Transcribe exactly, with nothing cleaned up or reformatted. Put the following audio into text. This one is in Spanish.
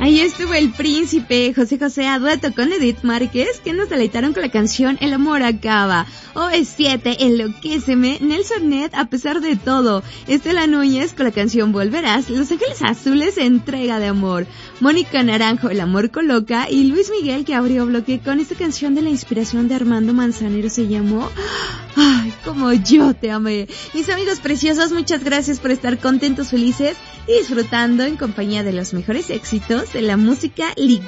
Ahí estuvo El Príncipe, José José a dueto con Edith Márquez, que nos deleitaron con la canción El Amor Acaba. O S siete, Enloquéceme, Nelson Ned, A Pesar de Todo, Estela Núñez con la canción Volverás, Los Ángeles Azules, Entrega de Amor, Mónica Naranjo, El Amor Coloca, y Luis Miguel, que abrió bloque con esta canción de la inspiración de Armando Manzanero, se llamó Ay, como yo te amé. Mis amigos preciosos, muchas gracias por estar contentos, felices y disfrutando en compañía de los mejores éxitos de la música ligera